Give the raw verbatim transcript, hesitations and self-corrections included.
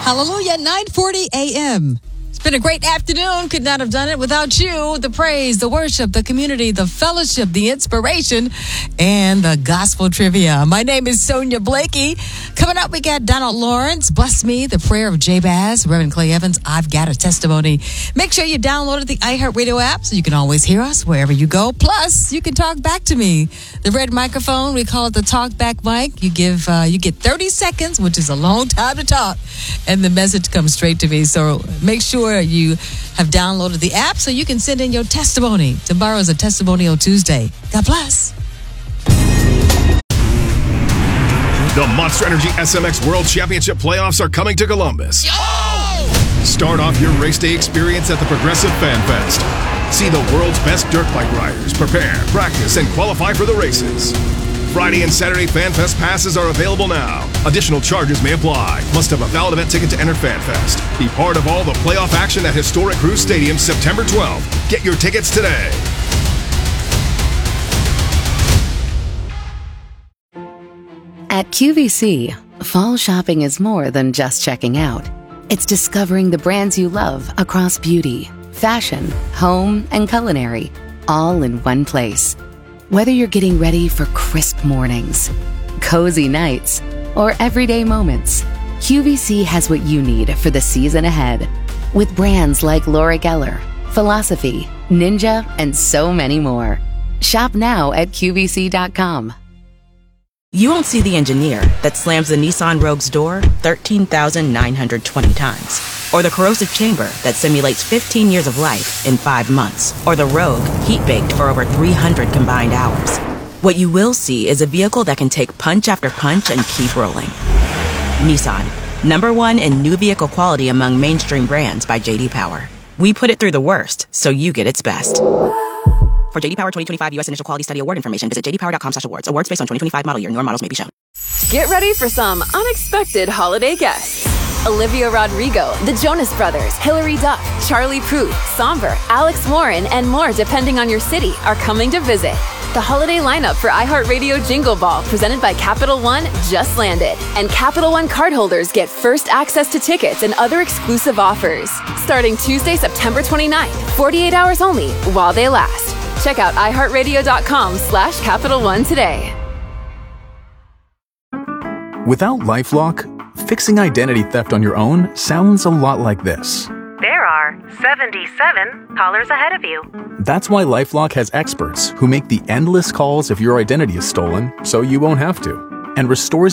Hallelujah, nine forty a.m. It's been a great afternoon. Could not have done it without you. The praise, the worship, the community, the fellowship, the inspiration, and the gospel trivia. My name is Sonia Blakey. Coming up, we got Donald Lawrence, Bless Me, the prayer of Jabez, Reverend Clay Evans, I've Got a Testimony. Make sure you downloaded the iHeartRadio app so you can always hear us wherever you go. Plus, you can talk back to me. The red microphone, we call it the talk back mic. You give, uh, you get thirty seconds, which is a long time to talk, and the message comes straight to me. So make sure you have downloaded the app so you can send in your testimony. Tomorrow is a Testimonial Tuesday. God bless. The Monster Energy S M X World Championship playoffs are coming to Columbus. Oh! Start off your race day experience at the Progressive Fan Fest. See the world's best dirt bike riders prepare, practice, and qualify for the races. Friday and Saturday Fan Fest passes are available now. Additional charges may apply. Must have a valid event ticket to enter Fan Fest. Be part of all the playoff action at historic Cruz Stadium September twelfth. Get your tickets today. At Q V C, fall shopping is more than just checking out. It's discovering the brands you love across beauty, fashion, home, and culinary, all in one place. Whether you're getting ready for crisp mornings, cozy nights, or everyday moments, Q V C has what you need for the season ahead. With brands like Laura Geller, Philosophy, Ninja, and so many more. Shop now at Q V C dot com. You won't see the engineer that slams the Nissan Rogue's door thirteen thousand nine hundred twenty times. Or the corrosive chamber that simulates fifteen years of life in five months. Or the Rogue heat-baked for over three hundred combined hours. What you will see is a vehicle that can take punch after punch and keep rolling. Nissan, number one in new vehicle quality among mainstream brands by J D Power. We put it through the worst, so you get its best. For J D Power twenty twenty-five U S Initial Quality Study Award information, visit j d power dot com slash awards. Awards based on twenty twenty-five model year. Newer models may be shown. Get ready for some unexpected holiday guests. Olivia Rodrigo, the Jonas Brothers, Hilary Duff, Charlie Puth, Somber, Alex Warren, and more depending on your city are coming to visit. The holiday lineup for iHeartRadio Jingle Ball presented by Capital One just landed. And Capital One cardholders get first access to tickets and other exclusive offers. Starting Tuesday, September twenty-ninth, forty-eight hours only while they last. Check out i heart radio dot com slash Capital One today. Without LifeLock, fixing identity theft on your own sounds a lot like this. There are seventy-seven callers ahead of you. That's why LifeLock has experts who make the endless calls if your identity is stolen so you won't have to, and restores